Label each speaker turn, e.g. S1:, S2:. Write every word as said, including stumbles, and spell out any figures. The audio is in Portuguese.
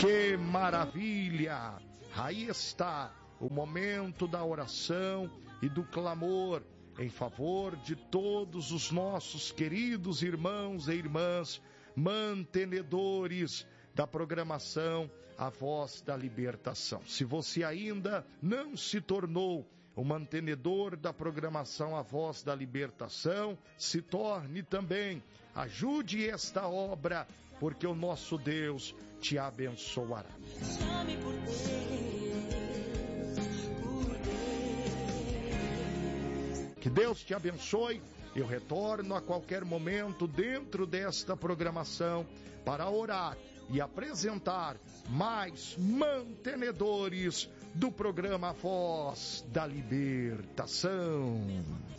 S1: Que maravilha! Aí está o momento da oração e do clamor em favor de todos os nossos queridos irmãos e irmãs, mantenedores da programação A Voz da Libertação. Se você ainda não se tornou o mantenedor da programação A Voz da Libertação, se torne também. Ajude esta obra, porque o nosso Deus te abençoará.
S2: Chame por Deus, por Deus.
S1: Que Deus te abençoe. Eu retorno a qualquer momento dentro desta programação para orar e apresentar mais mantenedores do programa Voz da Libertação.